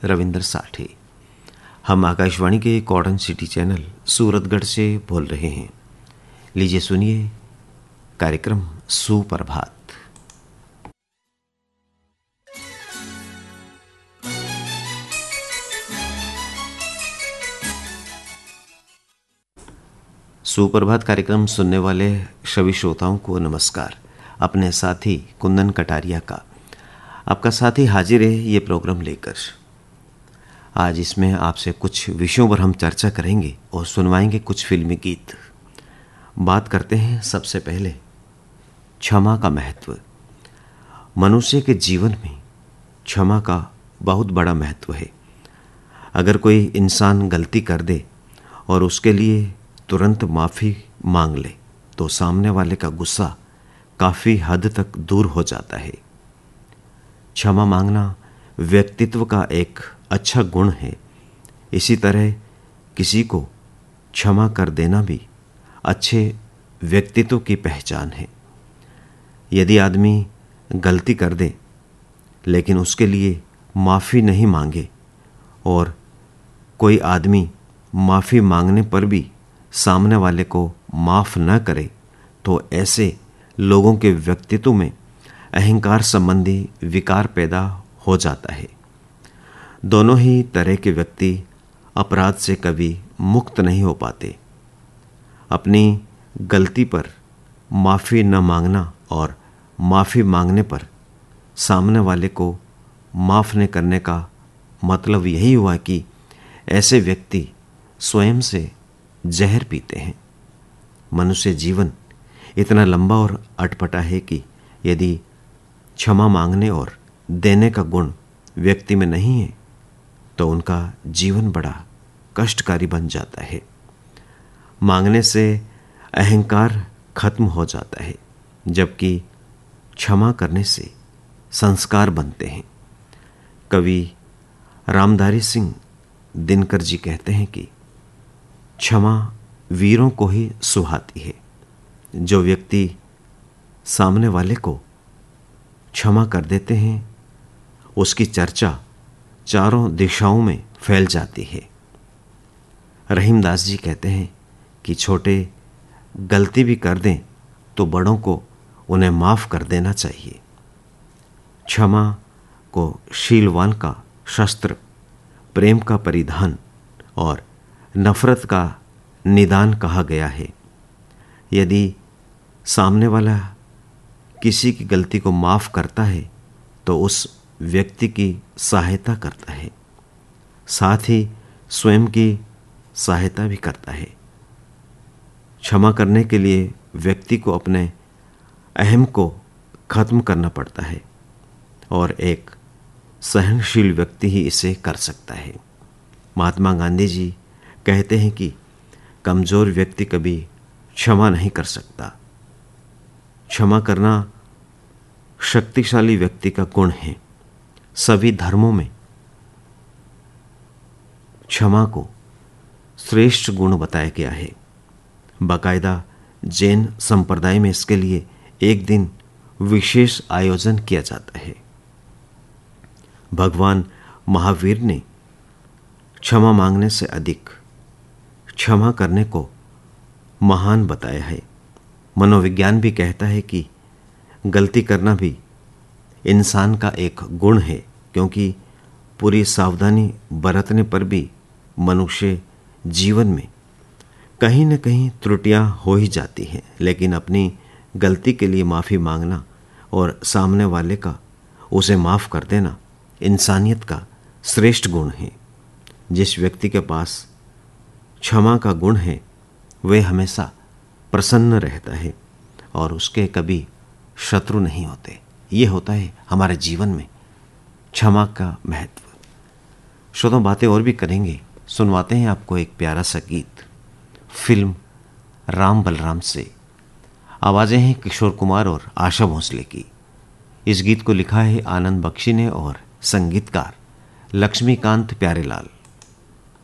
रविंद्र साठे। हम आकाशवाणी के cotton city channel Suratgarh से बोल रहे हैं। लीजिए सुनिए कार्यक्रम सुप्रभात। सुप्रभात कार्यक्रम सुनने वाले सभी श्रोताओं को नमस्कार। अपने साथी कुंदन कटारिया का आपका साथी हाजिर है ये प्रोग्राम लेकर। आज इसमें आपसे कुछ विषयों पर हम चर्चा करेंगे और सुनवाएंगे कुछ फिल्मी गीत। बात करते हैं सबसे पहले क्षमा का महत्व। मनुष्य के जीवन में क्षमा का बहुत बड़ा महत्व है। अगर कोई इंसान गलती कर दे और उसके लिए तुरंत माफ़ी मांग ले तो सामने वाले का गुस्सा काफ़ी हद तक दूर हो जाता है। क्षमा मांगना व्यक्तित्व का एक अच्छा गुण है। इसी तरह किसी को क्षमा कर देना भी अच्छे व्यक्तित्व की पहचान है। यदि आदमी गलती कर दे लेकिन उसके लिए माफ़ी नहीं मांगे और कोई आदमी माफ़ी मांगने पर भी सामने वाले को माफ़ न करे तो ऐसे लोगों के व्यक्तित्व में अहंकार संबंधी विकार पैदा हो जाता है। दोनों ही तरह के व्यक्ति अपराध से कभी मुक्त नहीं हो पाते। अपनी गलती पर माफ़ी न मांगना और माफ़ी मांगने पर सामने वाले को माफ़ न करने का मतलब यही हुआ कि ऐसे व्यक्ति स्वयं से जहर पीते हैं। मनुष्य जीवन इतना लंबा और अटपटा है कि यदि क्षमा मांगने और देने का गुण व्यक्ति में नहीं है तो उनका जीवन बड़ा कष्टकारी बन जाता है। मांगने से अहंकार खत्म हो जाता है, जबकि क्षमा करने से संस्कार बनते हैं। कवि रामधारी सिंह दिनकर जी कहते हैं कि क्षमा वीरों को ही सुहाती है। जो व्यक्ति सामने वाले को क्षमा कर देते हैं उसकी चर्चा चारों दिशाओं में फैल जाती है। रहीमदास जी कहते हैं कि छोटे गलती भी कर दें तो बड़ों को उन्हें माफ़ कर देना चाहिए। क्षमा को शीलवान का शस्त्र, प्रेम का परिधान और नफ़रत का निदान कहा गया है। यदि सामने वाला किसी की गलती को माफ़ करता है तो उस व्यक्ति की सहायता करता है, साथ ही स्वयं की सहायता भी करता है। क्षमा करने के लिए व्यक्ति को अपने अहम को खत्म करना पड़ता है और एक सहनशील व्यक्ति ही इसे कर सकता है। महात्मा गांधी जी कहते हैं कि कमज़ोर व्यक्ति कभी क्षमा नहीं कर सकता। क्षमा करना शक्तिशाली व्यक्ति का गुण है। सभी धर्मों में क्षमा को श्रेष्ठ गुण बताया गया है। बाकायदा जैन संप्रदाय में इसके लिए एक दिन विशेष आयोजन किया जाता है। भगवान महावीर ने क्षमा मांगने से अधिक क्षमा करने को महान बताया है। मनोविज्ञान भी कहता है कि गलती करना भी इंसान का एक गुण है, क्योंकि पूरी सावधानी बरतने पर भी मनुष्य जीवन में कहीं न कहीं त्रुटियां हो ही जाती हैं। लेकिन अपनी गलती के लिए माफ़ी मांगना और सामने वाले का उसे माफ़ कर देना इंसानियत का श्रेष्ठ गुण है। जिस व्यक्ति के पास क्षमा का गुण है वह हमेशा प्रसन्न रहता है और उसके कभी शत्रु नहीं होते। ये होता है हमारे जीवन में क्षमा का महत्व। श्रोताओं, बातें और भी करेंगे। सुनवाते हैं आपको एक प्यारा सा गीत फिल्म राम बलराम से। आवाज़ें हैं किशोर कुमार और आशा भोसले की। इस गीत को लिखा है आनंद बख्शी ने और संगीतकार लक्ष्मीकांत प्यारेलाल।